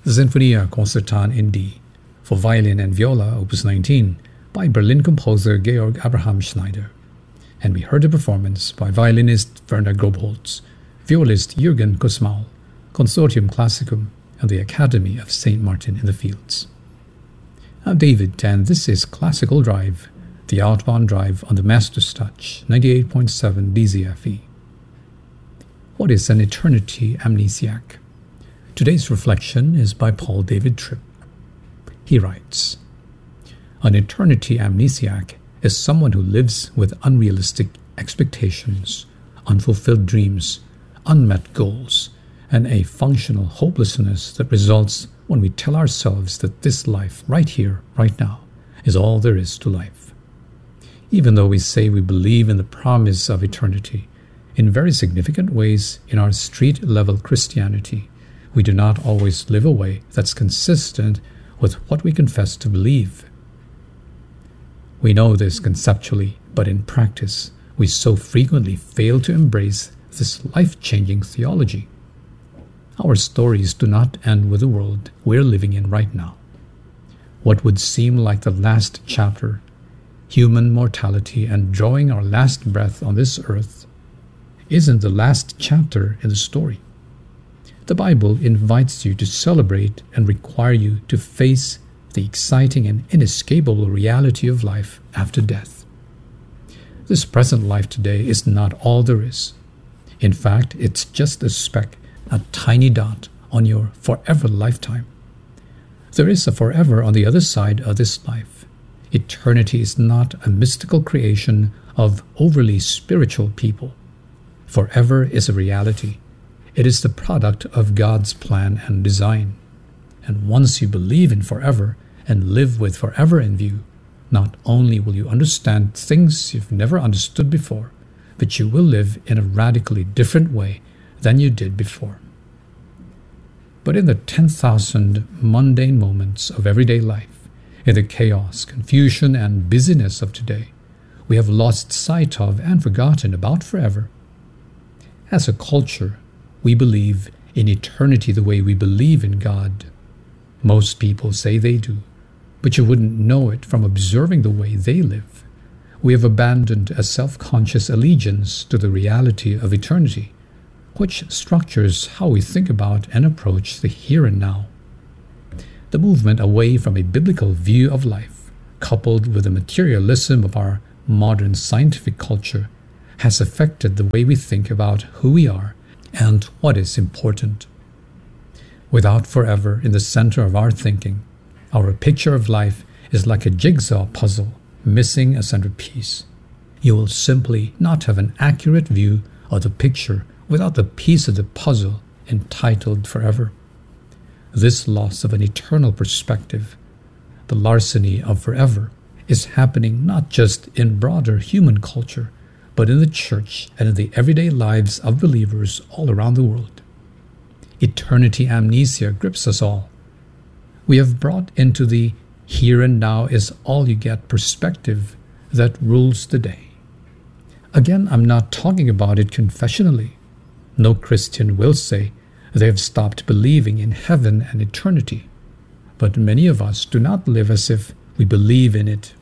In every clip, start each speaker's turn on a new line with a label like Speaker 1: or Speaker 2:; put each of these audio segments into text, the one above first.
Speaker 1: Sinfonia Concertante in D for violin and viola, opus 19, by Berlin composer Georg Abraham Schneider. And we heard a performance by violinist Werner Grobholz, violist Jürgen Kussmaul, Consortium Classicum, and the Academy of St. Martin in the Fields. I'm David, and this is Classical Drive, the outbound drive on the Master's Touch 98.7 DZFE. What is an eternity amnesiac? Today's reflection is by Paul David Tripp. He writes, "An eternity amnesiac is someone who lives with unrealistic expectations, unfulfilled dreams, unmet goals, and a functional hopelessness that results when we tell ourselves that this life, right here, right now, is all there is to life. Even though we say we believe in the promise of eternity, in very significant ways in our street-level Christianity, we do not always live a way that's consistent with what we confess to believe. We know this conceptually, but in practice, we so frequently fail to embrace this life-changing theology. Our stories do not end with the world we're living in right now. What would seem like the last chapter, human mortality and drawing our last breath on this earth, isn't the last chapter in the story. The Bible invites you to celebrate and require you to face the exciting and inescapable reality of life after death. This present life today is not all there is. In fact, it's just a speck, a tiny dot on your forever lifetime. There is a forever on the other side of this life. Eternity is not a mystical creation of overly spiritual people. Forever is a reality. It is the product of God's plan and design. And once you believe in forever and live with forever in view, not only will you understand things you've never understood before, but you will live in a radically different way than you did before. But in the 10,000 mundane moments of everyday life, in the chaos, confusion, and busyness of today, we have lost sight of and forgotten about forever. As a culture, we believe in eternity the way we believe in God. Most people say they do, but you wouldn't know it from observing the way they live. We have abandoned a self-conscious allegiance to the reality of eternity, which structures how we think about and approach the here and now. The movement away from a biblical view of life, coupled with the materialism of our modern scientific culture, has affected the way we think about who we are and what is important. Without forever in the center of our thinking, our picture of life is like a jigsaw puzzle missing a centerpiece. You will simply not have an accurate view of the picture without the piece of the puzzle entitled forever. This loss of an eternal perspective, the larceny of forever, is happening not just in broader human culture, but in the church and in the everyday lives of believers all around the world. Eternity amnesia grips us all. We have brought into the here and now is all you get perspective that rules the day. Again, I'm not talking about it confessionally. No Christian will say they have stopped believing in heaven and eternity, but many of us do not live as if we believe in it.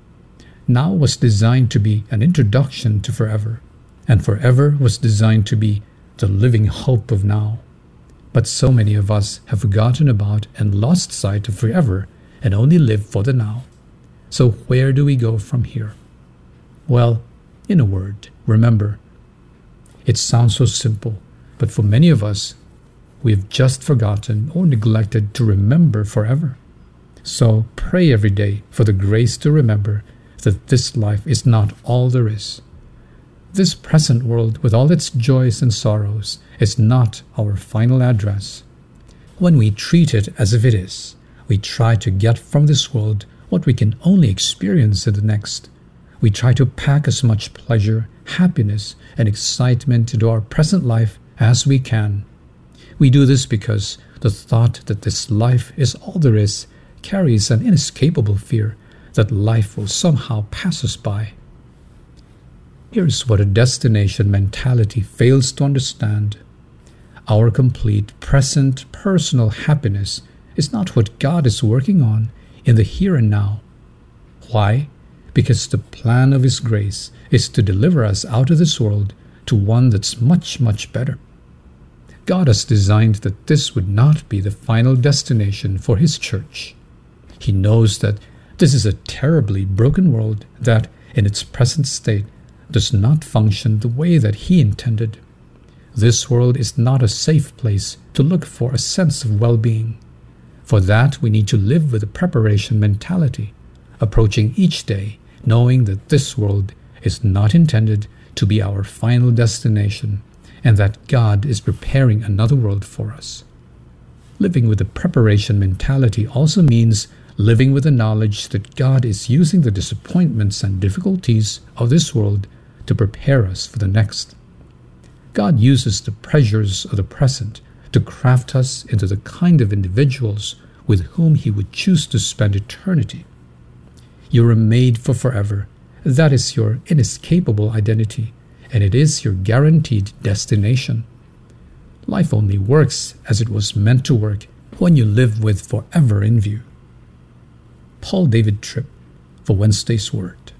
Speaker 1: Now was designed to be an introduction to forever, and forever was designed to be the living hope of now. But so many of us have forgotten about and lost sight of forever and only live for the now. So where do we go from here? Well, in a word, remember. It sounds so simple, but for many of us, we have just forgotten or neglected to remember forever. So pray every day for the grace to remember that this life is not all there is. This present world, with all its joys and sorrows, is not our final address. When we treat it as if it is, we try to get from this world what we can only experience in the next. We try to pack as much pleasure, happiness, and excitement into our present life as we can. We do this because the thought that this life is all there is carries an inescapable fear that life will somehow pass us by. Here's what a destination mentality fails to understand. Our complete present personal happiness is not what God is working on in the here and now. Why? Because the plan of His grace is to deliver us out of this world to one that's much, much better. God has designed that this would not be the final destination for His church. He knows that this is a terribly broken world that, in its present state, does not function the way that He intended. This world is not a safe place to look for a sense of well-being. For that, we need to live with a preparation mentality, approaching each day knowing that this world is not intended to be our final destination, and that God is preparing another world for us. Living with a preparation mentality also means living with the knowledge that God is using the disappointments and difficulties of this world to prepare us for the next. God uses the pressures of the present to craft us into the kind of individuals with whom He would choose to spend eternity. You are made for forever. That is your inescapable identity, and it is your guaranteed destination. Life only works as it was meant to work when you live with forever in view. Paul David Tripp for Wednesday's Word.